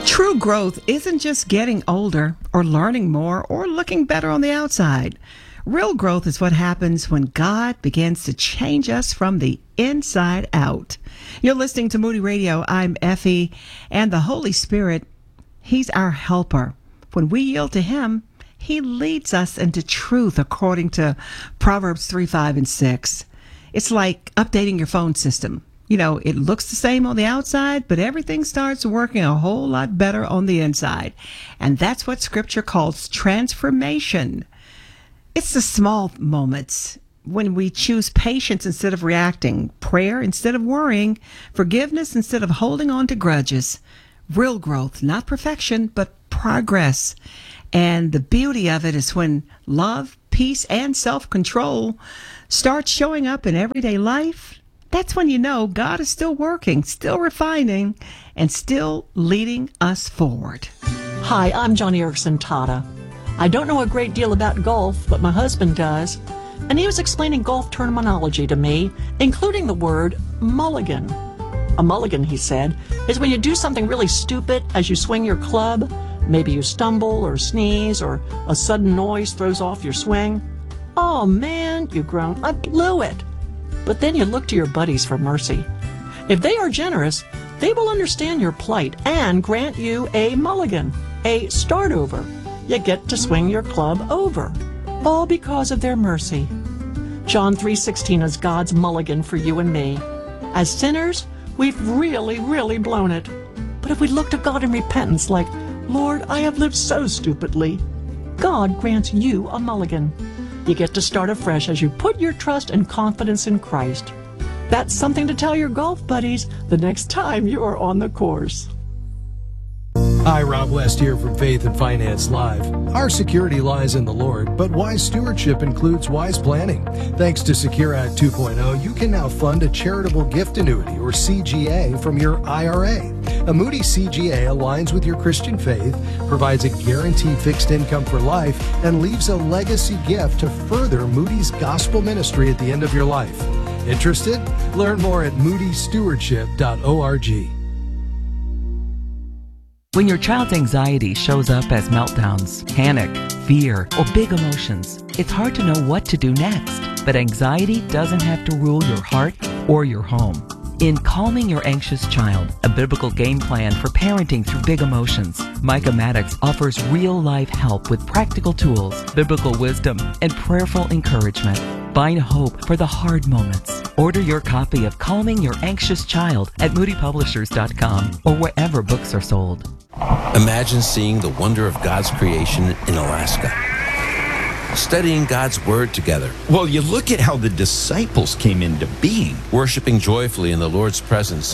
True growth isn't just getting older or learning more or looking better on the outside. Real growth is what happens when God begins to change us from the inside out. You're listening to Moody Radio. I'm Effie, and the Holy Spirit, He's our helper. When we yield to Him, He leads us into truth according to Proverbs 3, 5, and 6. It's like updating your phone system. You know, it looks the same on the outside, but everything starts working a whole lot better on the inside. And that's what Scripture calls transformation. It's the small moments when we choose patience instead of reacting, prayer instead of worrying, forgiveness instead of holding on to grudges. Real growth, not perfection, but progress. And the beauty of it is when love, peace, and self-control start showing up in everyday life. That's when you know God is still working, still refining, and still leading us forward. Hi, I'm Joni Eareckson Tada. I don't know a great deal about golf, but my husband does. And he was explaining golf terminology to me, including the word mulligan. A mulligan, he said, is when you do something really stupid as you swing your club. Maybe you stumble or sneeze or a sudden noise throws off your swing. Oh man, you groan, I blew it. But then you look to your buddies for mercy. If they are generous, they will understand your plight and grant you a mulligan, a start over. You get to swing your club over, all because of their mercy. John 3:16 is God's mulligan for you and me. As sinners, we've really blown it. But if we look to God in repentance like, Lord, I have lived so stupidly, God grants you a mulligan. You get to start afresh as you put your trust and confidence in Christ. That's something to tell your golf buddies the next time you are on the course. Hi, Rob West here from Faith and Finance Live. Our security lies in the Lord, but wise stewardship includes wise planning. Thanks to Secure Act 2.0, you can now fund a charitable gift annuity, or CGA, from your IRA. A Moody CGA aligns with your Christian faith, provides a guaranteed fixed income for life, and leaves a legacy gift to further Moody's gospel ministry at the end of your life. Interested? Learn more at moodystewardship.org. When your child's anxiety shows up as meltdowns, panic, fear, or big emotions, it's hard to know what to do next. But anxiety doesn't have to rule your heart or your home. In Calming Your Anxious Child, a biblical game plan for parenting through big emotions, Micah Maddox offers real-life help with practical tools, biblical wisdom, and prayerful encouragement. Find hope for the hard moments. Order your copy of Calming Your Anxious Child at moodypublishers.com or wherever books are sold. Imagine seeing the wonder of God's creation in Alaska. Studying God's Word together. Well, you look at how the disciples came into being. Worshiping joyfully in the Lord's presence.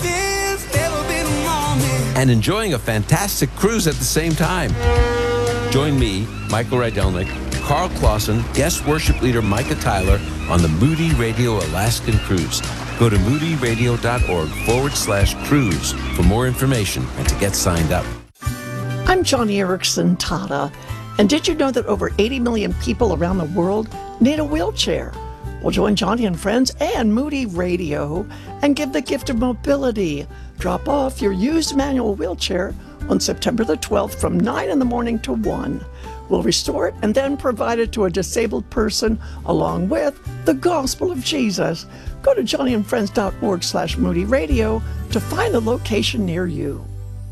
And enjoying a fantastic cruise at the same time. Join me, Michael Rydelnik, Carl Clausen, guest worship leader Micah Tyler on the Moody Radio Alaskan Cruise. Go to moodyradio.org/cruise for more information and to get signed up. I'm Joni Eareckson Tada. And did you know that over 80 million people around the world need a wheelchair? Well, join Joni and friends and Moody Radio and give the gift of mobility. Drop off your used manual wheelchair on September the 12th from 9 in the morning to 1. We'll restore it and then provide it to a disabled person along with the gospel of Jesus. Go to johnnyandfriends.org/Moody Radio to find a location near you.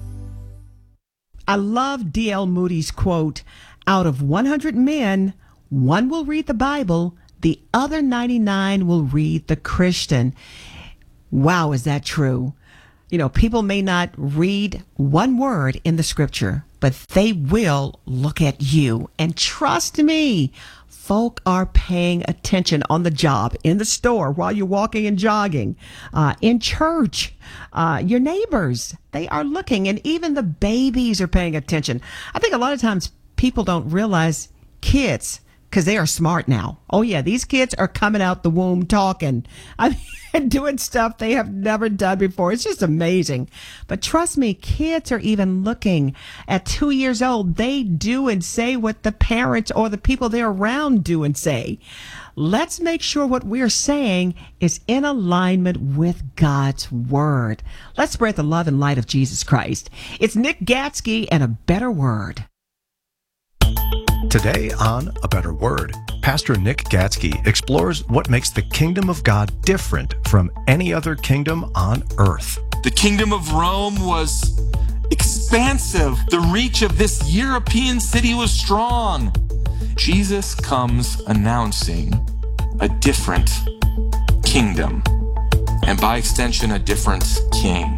I love D.L. Moody's quote, out of 100 men, one will read the Bible, the other 99 will read the Christian. Wow, is that true? You know, people may not read one word in the scripture, but they will look at you. And trust me, folk are paying attention on the job, in the store, while you're walking and jogging, in church, your neighbors, they are looking, and even the babies are paying attention. I think a lot of times people don't realize kids, because they are smart now. Oh, yeah, these kids are coming out the womb talking. I mean, doing stuff they have never done before. It's just amazing. But trust me, kids are even looking at 2 years old. They do and say what the parents or the people they're around do and say. Let's make sure what we're saying is in alignment with God's word. Let's spread the love and light of Jesus Christ. It's Nick Gatsky and A Better Word. Today on A Better Word, Pastor Nick Gatsky explores what makes the kingdom of God different from any other kingdom on earth. The kingdom of Rome was expansive. The reach of this European city was strong. Jesus comes announcing a different kingdom, and by extension, a different king.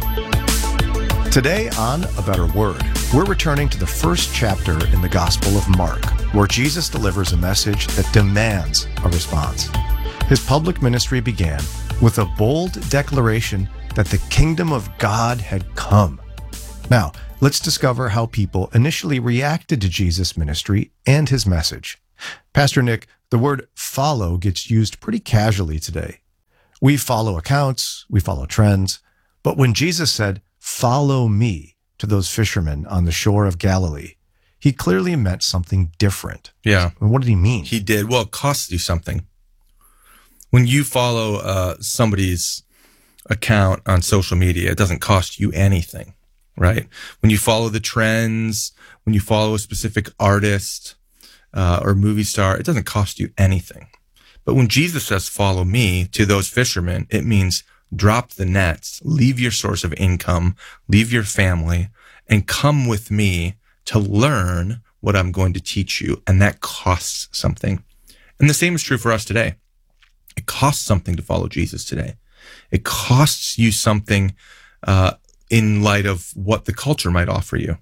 Today on A Better Word, we're returning to the first chapter in the Gospel of Mark, where Jesus delivers a message that demands a response. His public ministry began with a bold declaration that the kingdom of God had come. Now, let's discover how people initially reacted to Jesus' ministry and his message. Pastor Nick, the word follow gets used pretty casually today. We follow accounts, we follow trends, but when Jesus said, "Follow me," to those fishermen on the shore of Galilee, he clearly meant something different. Yeah. What did he mean? He did. Well, it costs you something. When you follow somebody's account on social media, it doesn't cost you anything, right? When you follow the trends, when you follow a specific artist or movie star, it doesn't cost you anything. But when Jesus says, "Follow me," to those fishermen, it means drop the nets, leave your source of income, leave your family, and come with me to learn what I'm going to teach you. And that costs something. And the same is true for us today. It costs something to follow Jesus today. It costs you something in light of what the culture might offer you.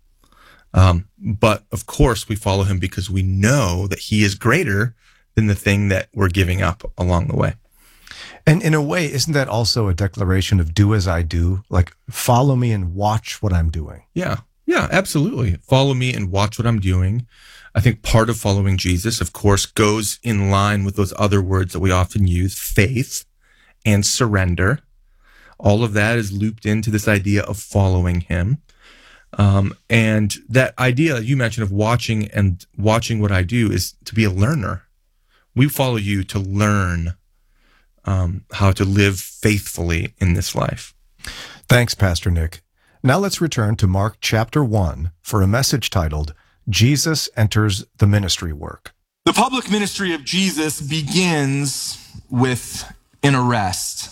But of course, we follow him because we know that he is greater than the thing that we're giving up along the way. And in a way, isn't that also a declaration of do as I do? Like, follow me and watch what I'm doing. Yeah, absolutely. Follow me and watch what I'm doing. I think part of following Jesus, of course, goes in line with those other words that we often use, faith and surrender. All of that is looped into this idea of following him. And that idea you mentioned of watching what I do is to be a learner. We follow you to learn how to live faithfully in this life. Thanks, Pastor Nick. Now let's return to Mark chapter 1 for a message titled, Jesus Enters the Ministry Work. The public ministry of Jesus begins with an arrest.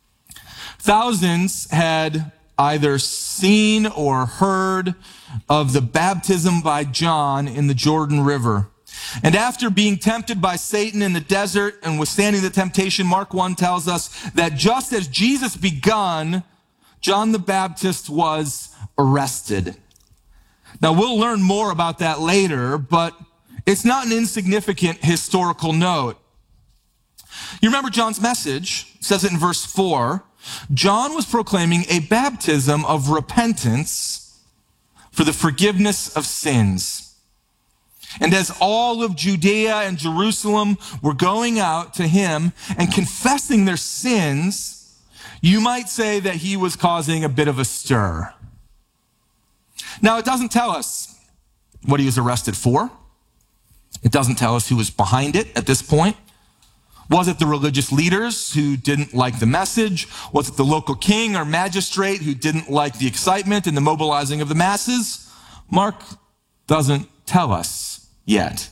Thousands had either seen or heard of the baptism by John in the Jordan River. And after being tempted by Satan in the desert and withstanding the temptation, Mark 1 tells us that just as Jesus begun, John the Baptist was arrested. Now, we'll learn more about that later, but it's not an insignificant historical note. You remember John's message? It says it in verse 4. John was proclaiming a baptism of repentance for the forgiveness of sins. And as all of Judea and Jerusalem were going out to him and confessing their sins, you might say that he was causing a bit of a stir. Now, it doesn't tell us what he was arrested for. It doesn't tell us who was behind it at this point. Was it the religious leaders who didn't like the message? Was it the local king or magistrate who didn't like the excitement and the mobilizing of the masses? Mark doesn't tell us yet.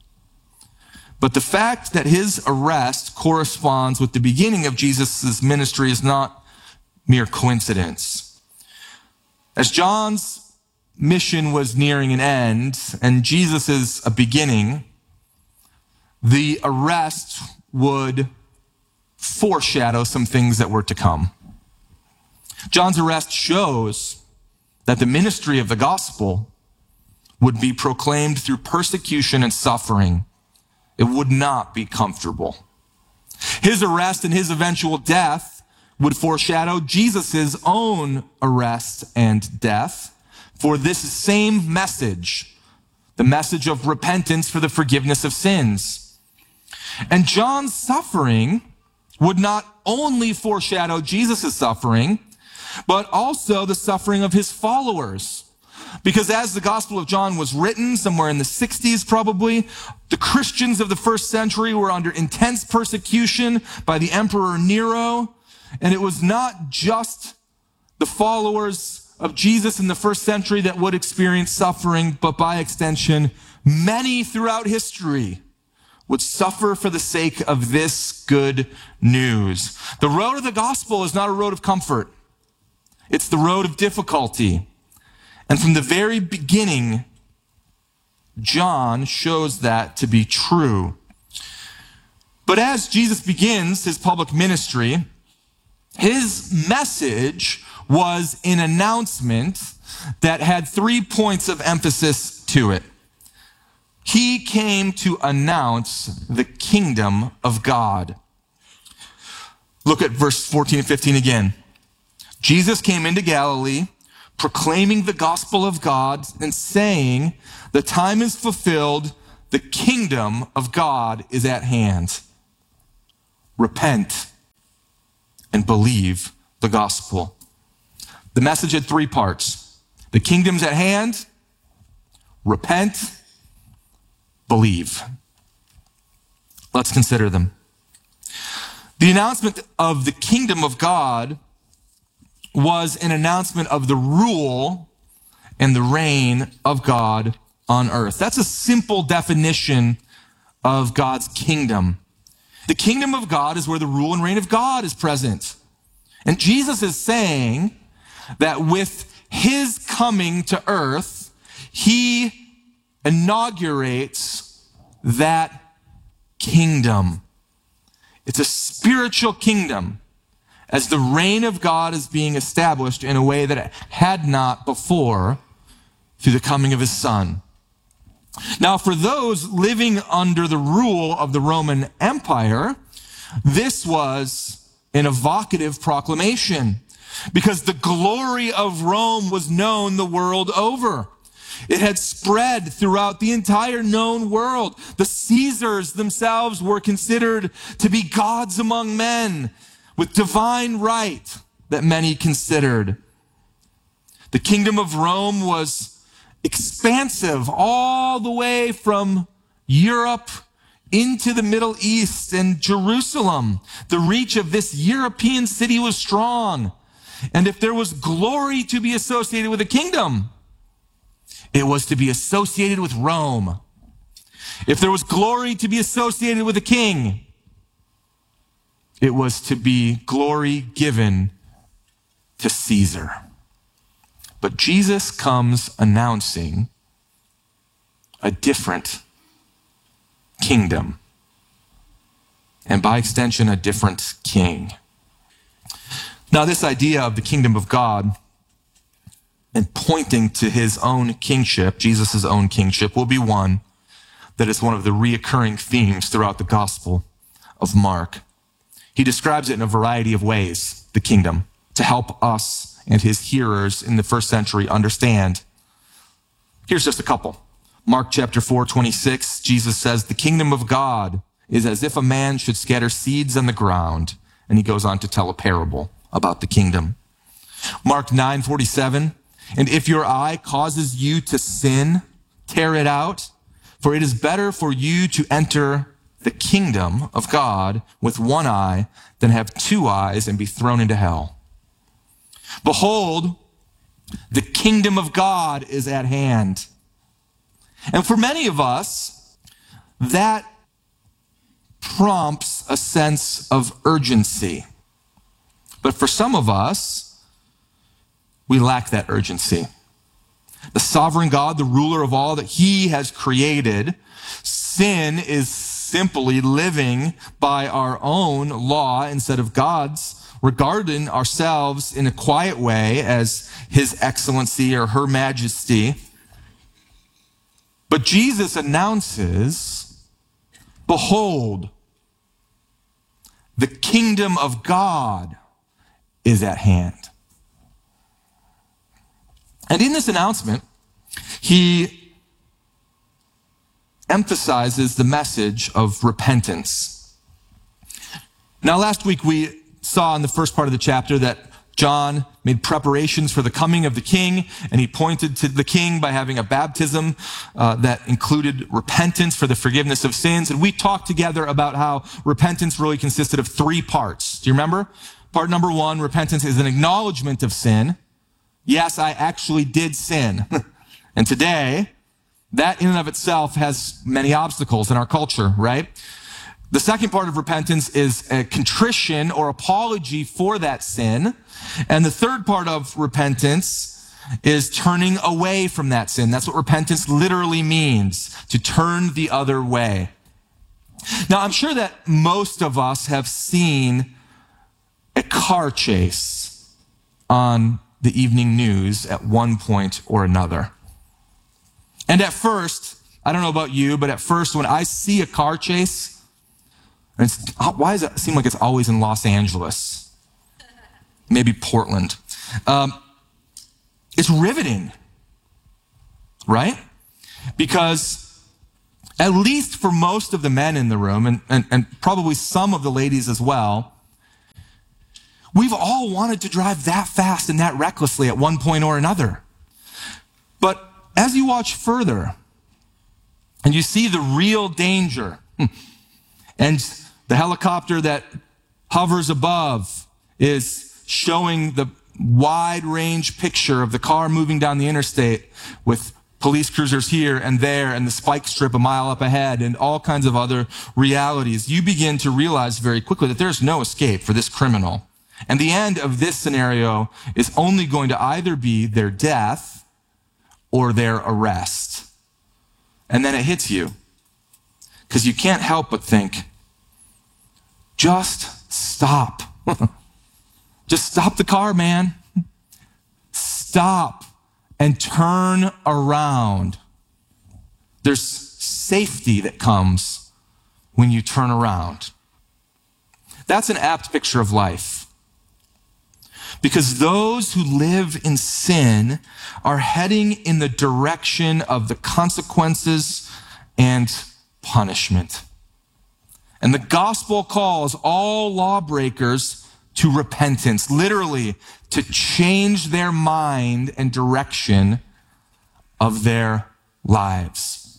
But the fact that his arrest corresponds with the beginning of Jesus' ministry is not mere coincidence. As John's mission was nearing an end and Jesus' a beginning, the arrest would foreshadow some things that were to come. John's arrest shows that the ministry of the gospel would be proclaimed through persecution and suffering. It would not be comfortable. His arrest and his eventual death would foreshadow Jesus' own arrest and death for this same message, the message of repentance for the forgiveness of sins. And John's suffering would not only foreshadow Jesus' suffering, but also the suffering of his followers. Because as the Gospel of John was written, somewhere in the 60s probably, the Christians of the first century were under intense persecution by the Emperor Nero. And it was not just the followers of Jesus in the first century that would experience suffering, but by extension, many throughout history would suffer for the sake of this good news. The road of the gospel is not a road of comfort. It's the road of difficulty. And from the very beginning, John shows that to be true. But as Jesus begins his public ministry, his message was an announcement that had 3 points of emphasis to it. He came to announce the kingdom of God. Look at verse 14 and 15 again. Jesus came into Galilee, proclaiming the gospel of God and saying, the time is fulfilled, the kingdom of God is at hand. Repent and believe the gospel. The message had 3 parts. The kingdom's at hand, repent, believe. Let's consider them. The announcement of the kingdom of God was an announcement of the rule and the reign of God on earth. That's a simple definition of God's kingdom. The kingdom of God is where the rule and reign of God is present. And Jesus is saying that with his coming to earth, he inaugurates that kingdom. It's a spiritual kingdom as the reign of God is being established in a way that it had not before through the coming of his Son. Now, for those living under the rule of the Roman Empire, this was an evocative proclamation because the glory of Rome was known the world over. It had spread throughout the entire known world. The Caesars themselves were considered to be gods among men, with divine right that many considered. The kingdom of Rome was expansive all the way from Europe into the Middle East and Jerusalem. The reach of this European city was strong. And if there was glory to be associated with a kingdom, it was to be associated with Rome. If there was glory to be associated with a king, it was to be glory given to Caesar. But Jesus comes announcing a different kingdom, and by extension, a different king. Now, this idea of the kingdom of God and pointing to his own kingship, Jesus' own kingship, will be one that is one of the reoccurring themes throughout the Gospel of Mark. He describes it in a variety of ways, the kingdom, to help us and his hearers in the first century understand. Here's just a couple. Mark chapter 4:26, Jesus says, the kingdom of God is as if a man should scatter seeds on the ground. And he goes on to tell a parable about the kingdom. Mark 9:47, and if your eye causes you to sin, tear it out, for it is better for you to enter the kingdom of God with one eye than have 2 eyes and be thrown into hell. Behold, the kingdom of God is at hand. And for many of us, that prompts a sense of urgency. But for some of us, we lack that urgency. The sovereign God, the ruler of all that he has created, sin is simply living by our own law instead of God's, regarding ourselves in a quiet way as his excellency or her majesty. But Jesus announces, behold, the kingdom of God is at hand. And in this announcement, he emphasizes the message of repentance. Now, last week we saw in the first part of the chapter that John made preparations for the coming of the king, and he pointed to the king by having a baptism that included repentance for the forgiveness of sins. And we talked together about how repentance really consisted of 3 parts. Do you remember? Part number 1, repentance is an acknowledgement of sin. Yes, I actually did sin. And today, that in and of itself has many obstacles in our culture, right? The second part of repentance is a contrition or apology for that sin. And the third part of repentance is turning away from that sin. That's what repentance literally means, to turn the other way. Now, I'm sure that most of us have seen a car chase on the evening news at one point or another. And at first, I don't know about you, but at first when I see a car chase, why does it seem like it's always in Los Angeles? Maybe Portland. It's riveting, right? Because at least for most of the men in the room, and probably some of the ladies as well, we've all wanted to drive that fast and that recklessly at one point or another. But as you watch further and you see the real danger, and the helicopter that hovers above is showing the wide range picture of the car moving down the interstate with police cruisers here and there and the spike strip a mile up ahead and all kinds of other realities, you begin to realize very quickly that there's no escape for this criminal. And the end of this scenario is only going to either be their death or their arrest. And then it hits you because you can't help but think, just stop. Just stop the car, man. Stop and turn around. There's safety that comes when you turn around. That's an apt picture of life. Because those who live in sin are heading in the direction of the consequences and punishment. And the gospel calls all lawbreakers to repentance, literally to change their mind and direction of their lives.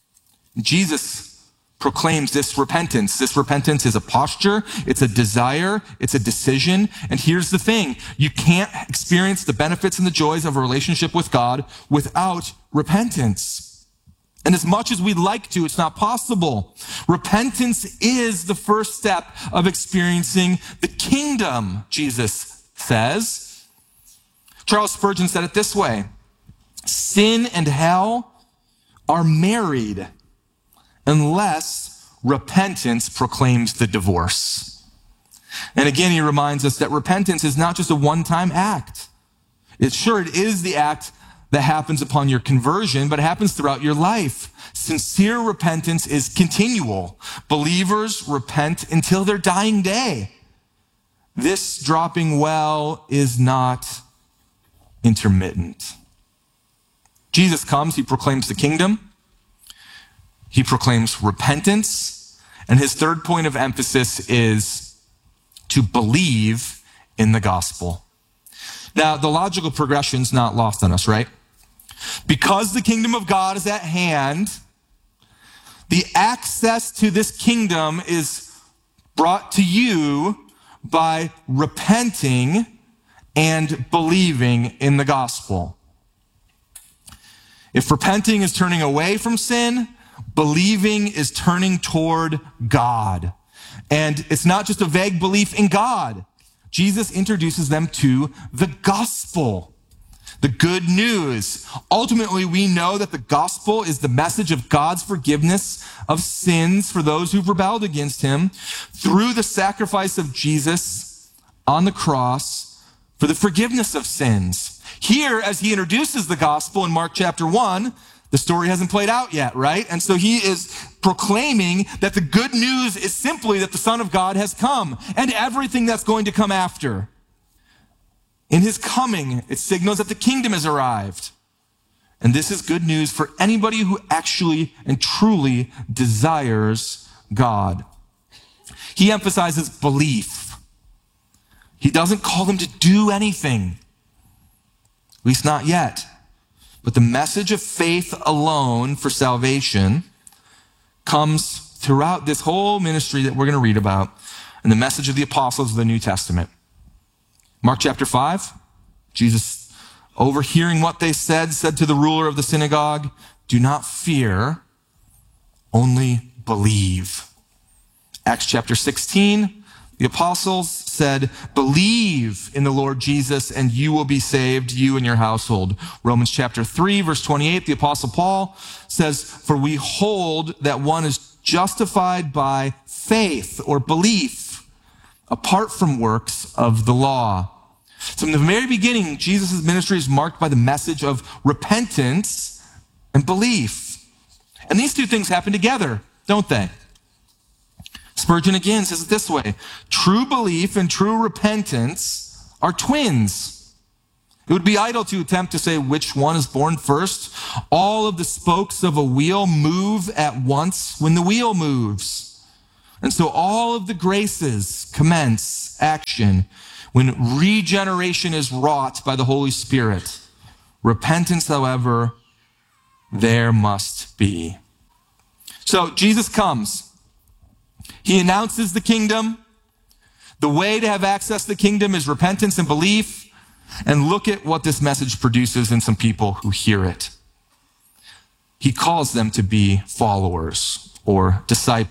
Jesus proclaims this repentance. This repentance is a posture, it's a desire, it's a decision. And here's the thing, you can't experience the benefits and the joys of a relationship with God without repentance. And as much as we'd like to, it's not possible. Repentance is the first step of experiencing the kingdom, Jesus says. Charles Spurgeon said it this way: sin and hell are married unless repentance proclaims the divorce. And again, he reminds us that repentance is not just a one-time act. It is the act that happens upon your conversion, but it happens throughout your life. Sincere repentance is continual. Believers repent until their dying day. This dropping well is not intermittent. Jesus comes, he proclaims the kingdom. He proclaims repentance. And his third point of emphasis is to believe in the gospel. Now, the logical progression's not lost on us, right? Because the kingdom of God is at hand, the access to this kingdom is brought to you by repenting and believing in the gospel. If repenting is turning away from sin, believing is turning toward God. And it's not just a vague belief in God. Jesus introduces them to the gospel, the good news. Ultimately, we know that the gospel is the message of God's forgiveness of sins for those who've rebelled against him through the sacrifice of Jesus on the cross for the forgiveness of sins. Here, as he introduces the gospel in Mark chapter 1, the story hasn't played out yet, right? And so he is proclaiming that the good news is simply that the Son of God has come and everything that's going to come after. In his coming, it signals that the kingdom has arrived. And this is good news for anybody who actually and truly desires God. He emphasizes belief. He doesn't call them to do anything, at least not yet. But the message of faith alone for salvation comes throughout this whole ministry that we're going to read about, and the message of the apostles of the New Testament. Mark chapter 5, Jesus, overhearing what they said to the ruler of the synagogue, "Do not fear, only believe." Acts chapter 16, the apostles said, "Believe in the Lord Jesus and you will be saved, you and your household." Romans chapter 3, verse 28, the apostle Paul says, "For we hold that one is justified by faith or belief apart from works of the law." So from the very beginning, Jesus' ministry is marked by the message of repentance and belief. And these two things happen together, don't they? Spurgeon again says it this way: true belief and true repentance are twins. It would be idle to attempt to say which one is born first. All of the spokes of a wheel move at once when the wheel moves. And so all of the graces commence action when regeneration is wrought by the Holy Spirit. Repentance, however, there must be. So Jesus comes. He announces the kingdom. The way to have access to the kingdom is repentance and belief. And look at what this message produces in some people who hear it. He calls them to be followers or disciples.